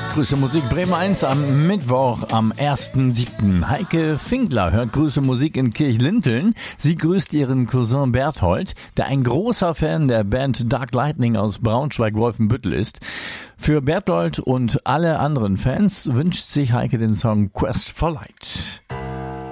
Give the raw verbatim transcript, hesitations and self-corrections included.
Grüße Musik Bremen eins am Mittwoch am ersten siebten Heike Finkler hört Grüße Musik in Kirchlinteln. Sie grüßt ihren Cousin Berthold, der ein großer Fan der Band Dark Lightning aus Braunschweig-Wolfenbüttel ist. Für Berthold und alle anderen Fans wünscht sich Heike den Song Quest for Light.